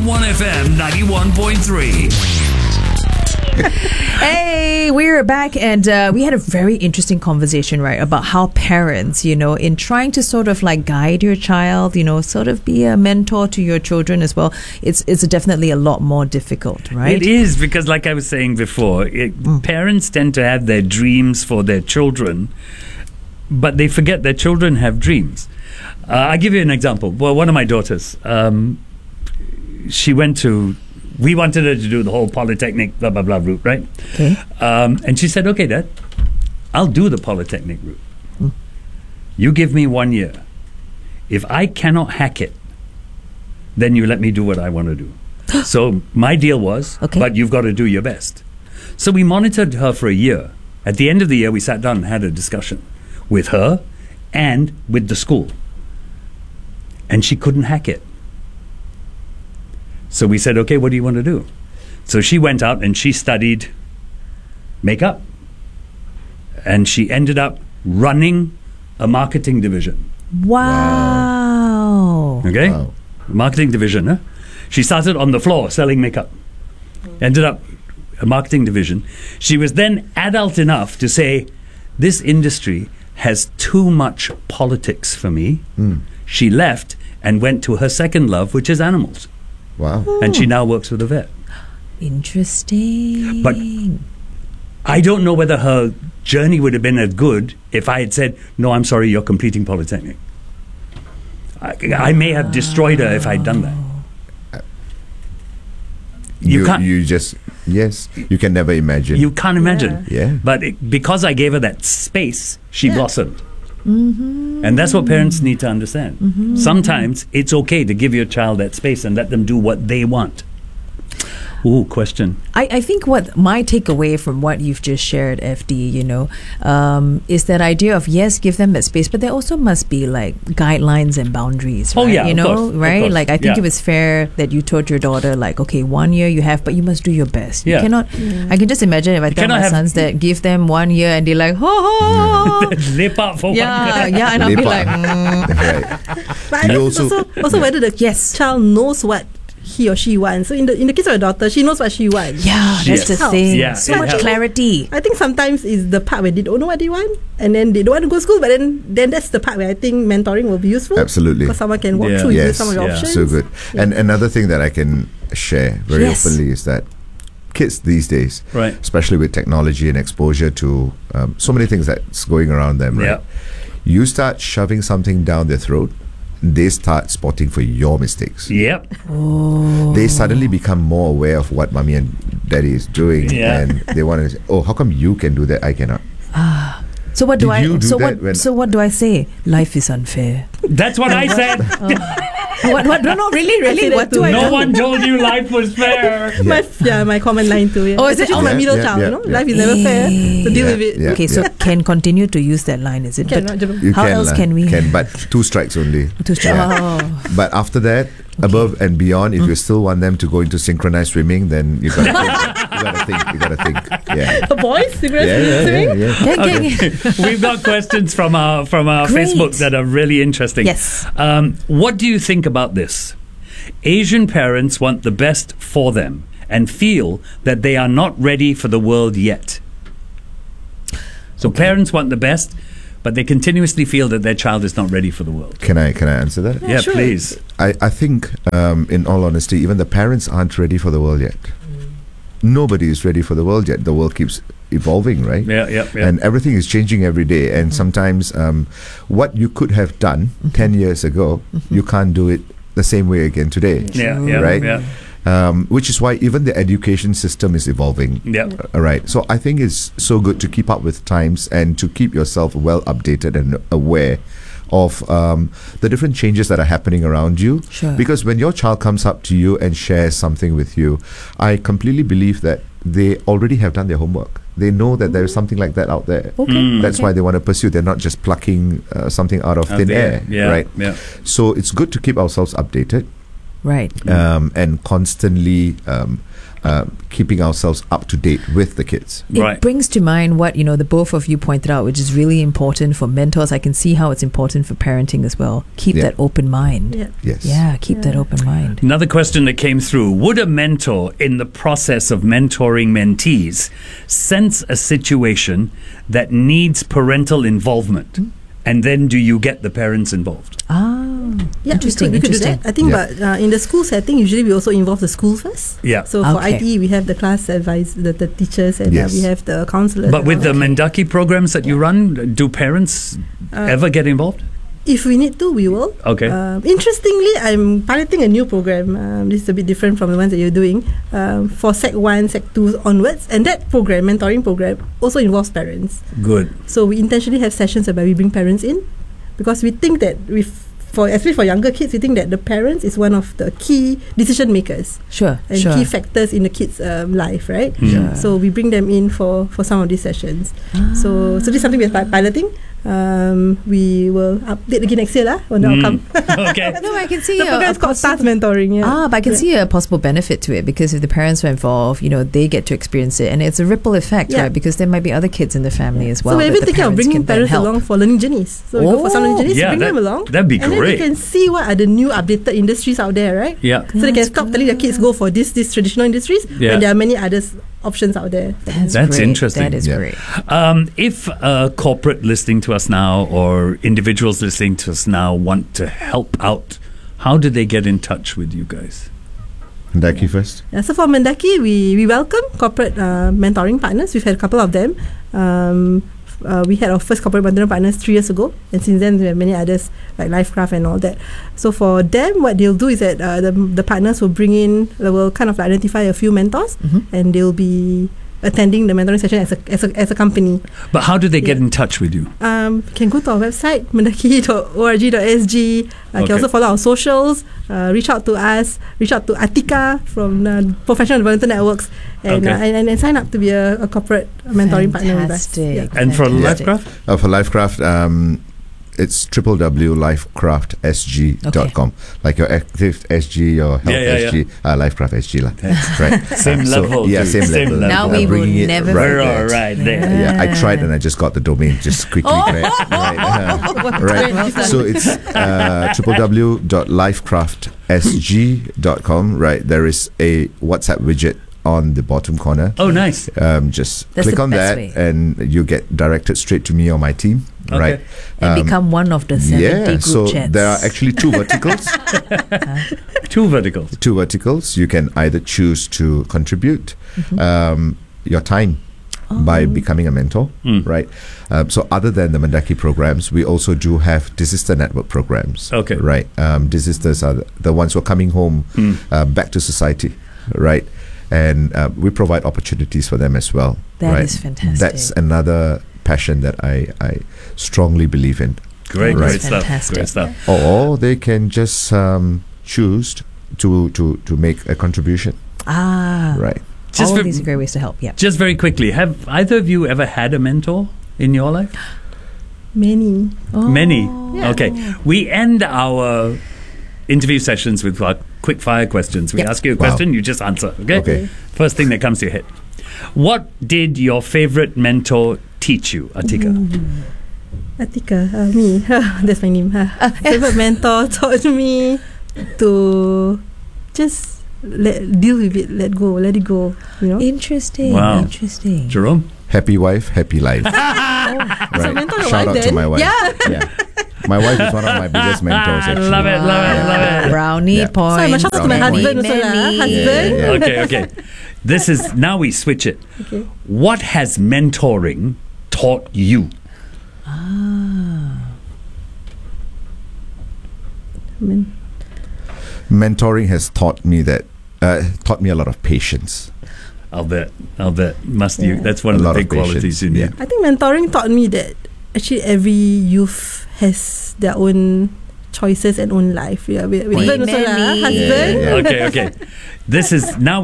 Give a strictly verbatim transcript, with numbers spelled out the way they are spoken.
one F M ninety-one point three. Hey, we're back, and uh, we had a very interesting conversation, right, about how parents, you know, in trying to sort of like guide your child, you know, sort of be a mentor to your children as well. It's it's definitely a lot more difficult, right? It is, because like I was saying before, it, mm. parents tend to have their dreams for their children, but they forget their children have dreams. Uh, I'll give you an example. Well, one of my daughters, um, she went to... We wanted her to do the whole polytechnic, blah, blah, blah route, right? Okay. Um, and she said, okay, Dad, I'll do the polytechnic route. Mm. You give me one year. If I cannot hack it, then you let me do what I want to do. So my deal was, okay. But you've got to do your best. So we monitored her for a year. At the end of the year, we sat down and had a discussion with her and with the school. And she couldn't hack it. So we said, okay, what do you want to do? So she went out and she studied makeup. And she ended up running a marketing division. Wow. Okay? Wow. Marketing division. Huh? She started on the floor selling makeup. Ended up a marketing division. She was then adult enough to say, this industry has too much politics for me. Mm. She left and went to her second love, which is animals. Wow. Ooh. And she now works with a vet. Interesting. But I don't know whether her journey would have been as good if I had said, no, I'm sorry, you're completing Polytechnic. I, I may have destroyed her if I'd done that. You, You can't. you just, yes, you can never imagine. You can't imagine. Yeah. Yeah. But it, because I gave her that space, she Yeah. blossomed. Mm-hmm. And that's what parents need to understand. Mm-hmm. Sometimes it's okay to give your child that space and let them do what they want. Ooh, question. I, I think what my takeaway from what you've just shared, F D, you know, um, is that idea of, yes, give them that space, but there also must be like guidelines and boundaries, right? Oh, yeah, you of know, course, of right? course. Like, I think Yeah. it was fair that you told your daughter, like, okay, one year you have, but you must do your best. You Yeah. cannot, I can just imagine if I tell cannot my have- sons that give them one year and they're like, ho, ho. Lip up for Yeah, one. yeah, and I'll be Lepak. like, mm. Right. But You I also- also, also whether the Yes. child knows what he or she wants. So in the in the case of a daughter, she knows what she wants. Yeah, that's Yes. the Helps. thing. Yeah, so it much helps. clarity. I think sometimes is the part where they don't know what they want, and then they don't want to go to school. But then, then that's the part where I think mentoring will be useful. Absolutely. Because someone can walk Yeah. through you Yes, some of your yeah. options. So good. Yeah. And another thing that I can share very Yes. openly is that kids these days, Right. especially with technology and exposure to um, so many things that's going around them, right? Yeah. You start shoving something down their throat, they start spotting for your mistakes. Yep. They suddenly become more aware of what mommy and daddy is doing, Yeah. and they want to say, oh, how come you can do that, I cannot? So what do Did I? you do so that what? when- So what do I say? Life is unfair. That's what I said. what? What? No, no, really, I really. say that What do too. I? No do? one told you life was fair. My, yeah, my common line too. Yeah. Oh, is it? Especially Oh, to my yeah, middle yeah, child, yeah, you know, yeah. life is never fair. So deal Yeah, with it. yeah. Okay, so can continue to use that line, is it? Can, But not- You how can, else lah. can we? Can, but two strikes only. To start. Yeah. Oh. But after that, above and beyond, if you still want them to go into synchronized swimming, then you gotta think. You gotta think. You gotta think. Yeah. The boys, cigarettes, Yeah, yeah, swimming. yeah, yeah. Can- can- Okay. We've got questions from our from our Great. Facebook that are really interesting. Yes. Um, what do you think about this? Asian parents want the best for them and feel that they are not ready for the world yet. So parents want the best, but they continuously feel that their child is not ready for the world. Can I can I answer that? Yeah, sure. please. I, I think, um, in all honesty, even the parents aren't ready for the world yet. Nobody is ready for the world yet. The world keeps evolving, right? Yeah, yeah, yeah. And everything is changing every day. And sometimes um, what you could have done ten years ago, you can't do it the same way again today. yeah, yeah, Right? yeah, Um, which is why even the education system is evolving. yeah. All right. So I think it's so good to keep up with times and to keep yourself well updated and aware of um, the different changes that are happening around you. Sure. Because when your child comes up to you and shares something with you, I completely believe that they already have done their homework. They know that there is something like that out there. Okay. Mm. That's why they want to pursue. They're not just plucking uh, something out of Out thin there. air, Yeah, right? yeah. So it's good to keep ourselves updated. Right. um, and constantly um, uh, keeping ourselves up to date with the kids. It Right. brings to mind what, you know, the both of you pointed out, which is really important for mentors. I can see how it's important for parenting as well. Keep Yeah. that open mind. Yeah. Yes. Yeah, keep that Yeah. open mind. Another question that came through: would a mentor, in the process of mentoring mentees, sense a situation that needs parental involvement, and then do you get the parents involved? Ah, Yeah, interesting, we could, we could do interesting. that. I think, Yeah. but uh, in the school setting, usually we also involve the school first. Yeah. So for Okay. I T E, we have the class advice, the, the teachers, and Yes. uh, we have the counselors. But and with all the that. Mendaki programs that you run, do parents Uh, ever get involved? If we need to, we will. Okay. Um, interestingly, I'm piloting a new program. Um, this is a bit different from the ones that you're doing um, for Sec one, Sec two onwards, and that program, mentoring program, also involves parents. Good. So we intentionally have sessions where we bring parents in, because we think that we, for especially for younger kids, we think that the parents is one of the key decision makers Sure, and sure. key factors in the kids' um, life, right? Mm. So we bring them in for, for some of these sessions. Ah. So so this is something we're pi- piloting. Um, we will update again next year lah when the Mm. outcome. Okay. No, I can see The a, program a is called Start possible, Mentoring. Yeah. ah, but I can Yeah. see a possible benefit to it, because if the parents are involved, you know, they get to experience it, and it's a ripple effect, Yeah. right? Because there might be other kids in the family as well. so we're that even the thinking of parents bringing can then parents help. along for learning journeys. So we go for some learning Oh. journeys, Yeah, bring them that- along. that'd be and great. then they can see what are the new updated industries out there, right? Yeah. So they can That's stop telling their kids go for this this traditional industries Yeah. when there are many other options out there. That's, That's great. interesting. That is Yeah. great. Um, if a corporate listening to us now, or individuals listening to us now, want to help out, how do they get in touch with you guys? Mendaki first. Yeah, so for Mendaki, we, we welcome corporate uh, mentoring partners. We've had a couple of them. Um, uh, we had our first corporate mentoring partners three years ago, and since then we have many others like Lifecraft and all that. So for them, what they'll do is that uh, the, the partners will bring in, they will kind of identify a few mentors, Mhm. and they'll be attending the mentoring session as a, as a, as a company. But how do they get Yeah. in touch with you? Um, can go to our website mendaki dot org dot s g. Uh, Okay. Can also follow our socials. Uh, reach out to us. Reach out to Atika from uh, Professional Development Networks, and, Okay. uh, and, and and sign up to be a, a corporate mentoring partner with us. Fantastic. Yeah. And for Fantastic. Lifecraft? Uh, for Lifecraft, um, it's w w w dot lifecraft s g dot com. Like your active S G, your health Yeah, yeah, S G, Uh, Lifecraft S G. lah. Right. Same So, level, Yeah, dude. same, Same level. level. Now Uh, we will bringing it never right We're there. all right there. Yeah, I tried and I just got the domain just quickly. Oh. Right. right. uh, right. Well done. So it's uh, w w w dot lifecraft s g dot com. Right. There is a WhatsApp widget on the bottom corner. Oh, nice. Um, just That's click the on best that way. and you get directed straight to me or my team. Okay. Right. And Um, become one of the seventy yeah, group so chats. there are actually two verticals. Two verticals. two verticals. You can either choose to contribute Mhm. um, your time by Oh. becoming a mentor, Mm. right? Um, so other than the Mendaki programs, we also do have Desister Network programs. Okay. Right. Um, Desisters are the, the ones who are coming home Mm. uh, back to society, right? And uh, we provide opportunities for them as well. That right? is fantastic. That's another passion that I, I strongly believe in. Great, That Right. great is stuff. fantastic. Great stuff. Or they can just um, choose to, to, to make a contribution, Ah, right? Just all for- of these are great ways to help. Yeah. Just very quickly, have either of you ever had a mentor in your life? Many. Many. Yeah. Okay. We end our interview sessions with our quick fire questions. We Yep. ask you a Wow. question, you just answer. Okay? Okay. First thing that comes to your head. What did your favorite mentor teach you, Atika? Atika, uh, me. That's my name. Uh, favorite mentor taught me to just let deal with it, let go, let it go. You know. Interesting. Wow. Interesting. Jerome? Happy wife, happy life. So right. mentor your Shout wife out to then? my wife. Yeah. Yeah. My wife is one of my biggest mentors. I Actually. love it, love it, love it. Brownie Yeah. points. So I must shout out to my Brownie husband Many, also lah. many. Husband. Yeah. Okay, okay. This is, now we switch it. Okay. What has mentoring taught you? Ah. Men- Mentoring has taught me that uh, taught me a lot of patience. I'll bet. I'll bet. Must you? Yeah. That's one A of the lot of big qualities patience, you need. yeah. I think mentoring taught me that actually every youth has their own choices and own life. Yeah, we, we Many, husband also lah, many. husband. Yeah, yeah. Okay, okay. This is now